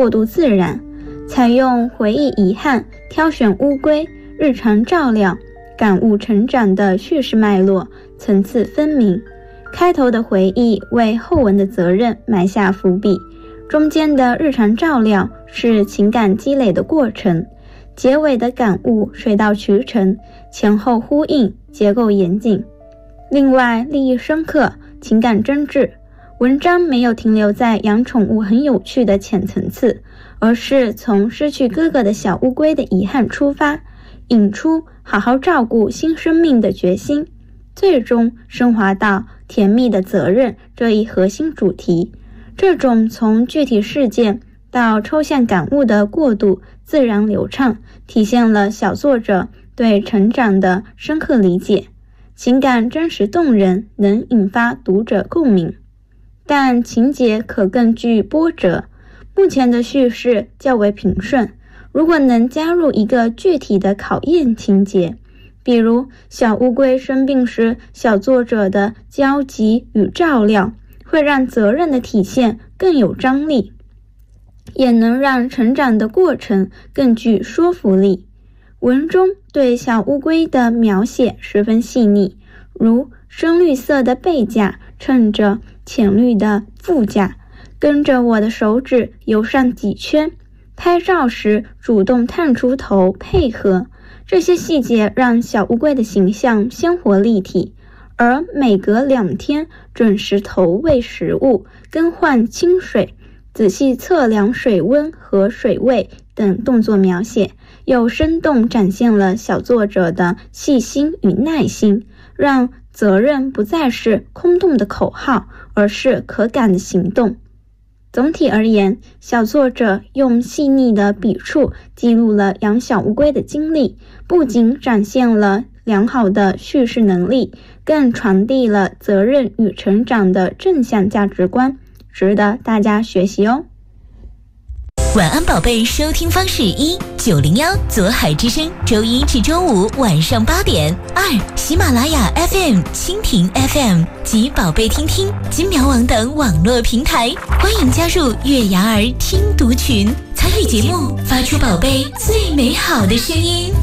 过渡自然，采用回忆遗憾、挑选乌龟、日常照料、感悟成长的叙事脉络层次分明。开头的回忆为后文的责任埋下伏笔，中间的日常照料是情感积累的过程，结尾的感悟水到渠成，前后呼应，结构严谨。另外，立意深刻，情感真挚，文章没有停留在养宠物很有趣的浅层次，而是从失去哥哥的小乌龟的遗憾出发，引出好好照顾新生命的决心，最终升华到甜蜜的责任这一核心主题。这种从具体事件到抽象感悟的过渡自然流畅，体现了小作者对成长的深刻理解，情感真实动人，能引发读者共鸣。但情节可更具波折，目前的叙事较为平顺，如果能加入一个具体的考验情节，比如小乌龟生病时小作者的焦急与照料，会让责任的体现更有张力，也能让成长的过程更具说服力。文中对小乌龟的描写十分细腻，如深绿色的背甲衬着浅绿的腹甲，跟着我的手指游上几圈，拍照时主动探出头配合，这些细节让小乌龟的形象鲜活立体。而每隔2天准时投喂食物，更换清水，仔细测量水温和水位等动作描写，又生动展现了小作者的细心与耐心，让责任不再是空洞的口号，而是可感的行动。总体而言，小作者用细腻的笔触记录了养小乌龟的经历，不仅展现了良好的叙事能力，更传递了责任与成长的正向价值观，值得大家学习哦。 晚安宝贝收听方式：1 901左海之声，周一至周五晚上8点；2喜马拉雅 FM、蜻蜓 FM 及宝贝听听、金苗网等网络平台。欢迎加入月牙儿听读群，参与节目，发出宝贝最美好的声音。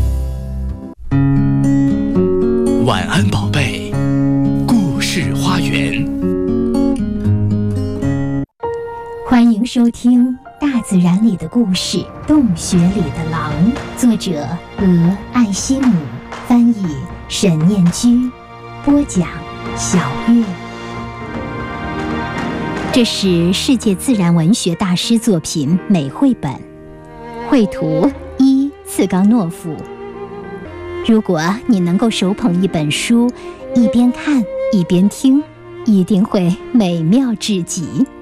晚安宝贝，故事花园。 欢迎收听《大自然里的故事》，洞穴里的狼，作者俄爱希姆，翻译沈念居，播讲小月。这是世界自然文学大师作品美绘本，绘图伊茨冈诺夫。如果你能够手捧一本书，一边看一边听，一定会美妙至极。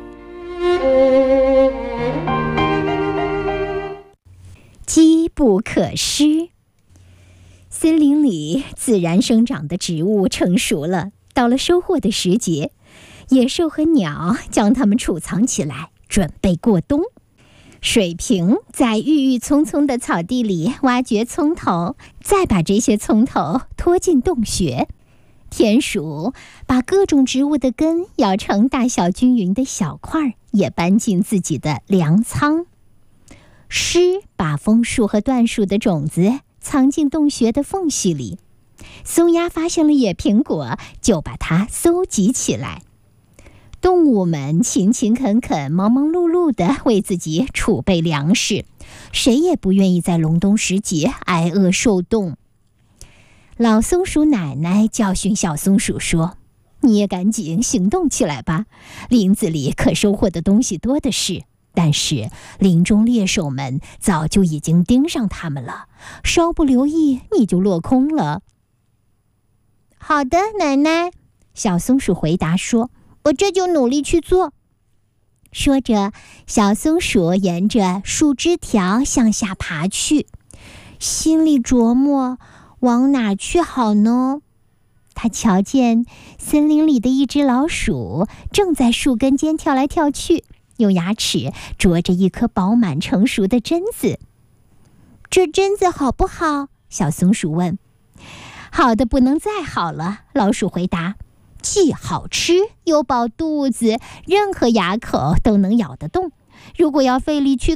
机不可失。森林里自然生长的植物成熟了，到了收获的时节，野兽和鸟将它们储藏起来，准备过冬。水瓶在郁郁葱葱的草地里挖掘葱头，再把这些葱头拖进洞穴。田鼠把各种植物的根咬成大小均匀的小块，也搬进自己的粮仓。狮把枫树和椴树的种子藏进洞穴的缝隙里。松鸦发现了野苹果，就把它搜集起来。动物们勤勤恳恳、忙忙碌碌地为自己储备粮食，谁也不愿意在隆冬时节挨饿受冻。老松鼠奶奶教训小松鼠说：“你也赶紧行动起来吧，林子里可收获的东西多的是，但是林中猎手们早就已经盯上它们了，稍不留意你就落空了。”“好的，奶奶。”小松鼠回答说，“我这就努力去做。”说着，小松鼠沿着树枝条向下爬去，心里琢磨往哪去好呢？他瞧见森林里的一只老鼠正在树根间跳来跳去，用牙齿啄着一颗饱满成熟的榛子。“这榛子好不好？”小松鼠问。“好的不能再好了。”老鼠回答，“既好吃又饱肚子，任何牙口都能咬得动。如果要费力去